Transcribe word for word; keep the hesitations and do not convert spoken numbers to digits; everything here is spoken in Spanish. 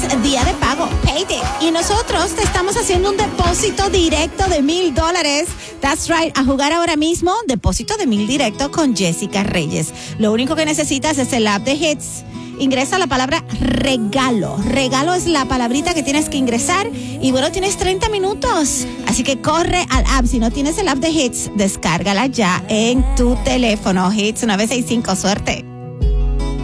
día de pago, payday. Y nosotros te estamos haciendo un depósito directo de mil dólares. That's right, a jugar ahora mismo, depósito de mil directo con Jessica Reyes. Lo único que necesitas es el app de Hits. Ingresa la palabra regalo. Regalo es la palabrita que tienes que ingresar. Y bueno, tienes treinta minutos. Así que corre al app. Si no tienes el app de Hits, descárgala ya en tu teléfono. Hits nueve seis cinco, suerte.